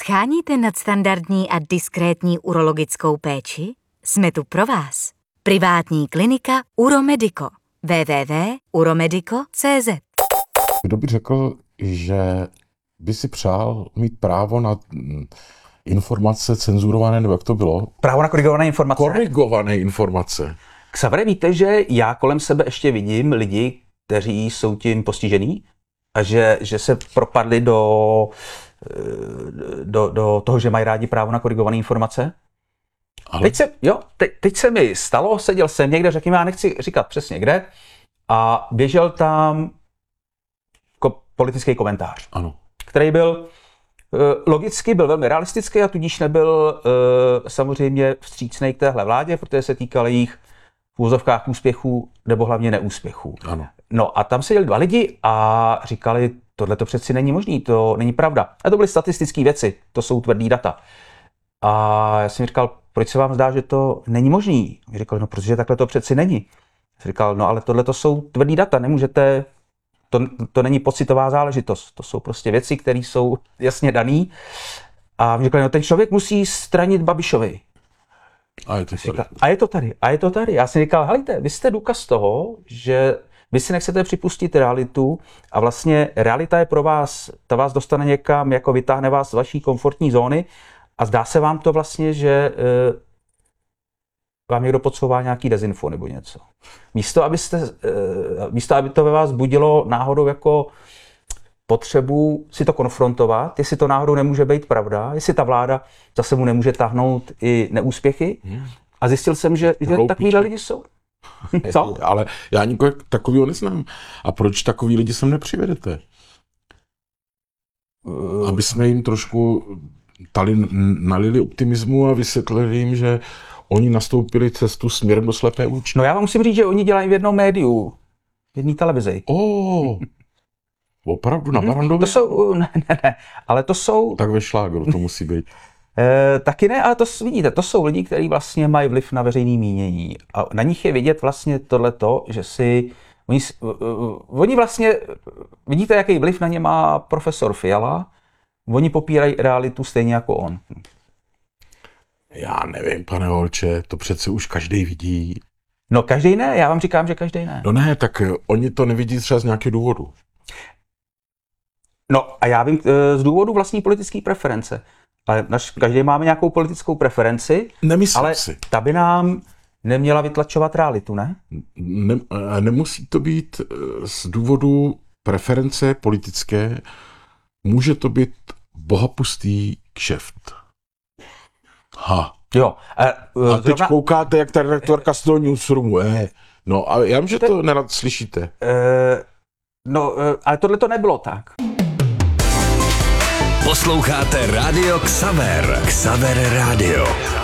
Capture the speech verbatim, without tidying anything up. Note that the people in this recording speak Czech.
Scháníte nadstandardní a diskrétní urologickou péči? Jsme tu pro vás. Privátní klinika Uromedico. w w w tečka uromedico tečka c z. Kdo by řekl, že by si přál mít právo na informace cenzurované, nebo jak to bylo? Právo na korigované informace? Korigované informace. Xavere, víte, že já kolem sebe ještě vidím lidi, kteří jsou tím postižený a že, že se propadli do, do, do toho, že mají rádi právo na korigované informace? Ale... Teď, se, jo, te, teď se mi stalo, seděl jsem někde, řekněme, já nechci říkat přesně kde, a běžel tam ko, politický komentář, ano. který byl logicky, byl velmi realistický a tudíž nebyl samozřejmě vstřícnej k téhle vládě, protože se týkal jejich v úvozovkách úspěchů nebo hlavně neúspěchů. Ano. No a tam seděli dva lidi a říkali, tohle to přeci není možný, to není pravda. A to byly statistické věci, to jsou tvrdý data. A já jsem říkal, proč se vám zdá, že to není možný? Mě říkal, no protože takhle to přeci není. Já jsem říkal, no ale tohle to jsou tvrdý data, nemůžete, to, to není pocitová záležitost, to jsou prostě věci, které jsou jasně daný. A mě říkal, no ten člověk musí stranit Babišovi. A je to tady. Říkal, a je to tady, a je to tady. Já jsem říkal, helejte, vy jste důkaz toho, že vy si nechcete připustit realitu a vlastně realita je pro vás, ta vás dostane někam, jako vytáhne vás z vaší komfortní zóny a zdá se vám to vlastně, že e, vám někdo podsouvá nějaký dezinfo nebo něco. Místo, abyste, e, místo, aby to ve vás budilo náhodou jako potřebu si to konfrontovat, jestli to náhodou nemůže být pravda, jestli ta vláda zase mu nemůže tahnout i neúspěchy. Hmm. A zjistil jsem, že, že takovýhle lidi jsou. Co? Ale já nikoho takovýho neznám. A proč takový lidi sem nepřivedete? Uh, Aby jsme jim trošku tali, nalili optimismu a vysvětlili jim, že oni nastoupili cestu směrem do slepé uličky. No já vám musím říct, že oni dělají v jednom médiu, v jedné televizi. Oh. Opravdu na Barandově? To jsou, ne, ne, ne, ale to jsou... Tak ve šlágru to musí být. E, taky ne, ale to vidíte, to jsou lidi, kteří vlastně mají vliv na veřejné mínění. A na nich je vidět vlastně tohleto, že si... Oni, oni vlastně, vidíte, jaký vliv na ně má profesor Fiala, oni popírají realitu stejně jako on. Já nevím, pane Holče, to přece už každý vidí. No každý ne, já vám říkám, že každý ne. No ne, tak oni to nevidí třeba z nějakého důvodu. No a já vím z důvodu vlastní politické preference. Ale naš, každý máme nějakou politickou preferenci, Nemyslím ale si. ta by nám neměla vytlačovat realitu, ne? ne? Nemusí to být z důvodu preference politické, může to být bohapustý kšeft. Ha. Jo. A, a teď zrovna... koukáte, jak ta redaktorka z toho newsroomu. Eh. No a já vím, že to, to nerad slyšíte. Eh, no, eh, ale tohle to nebylo tak. Posloucháte Rádio Xaver. Xaver Rádio.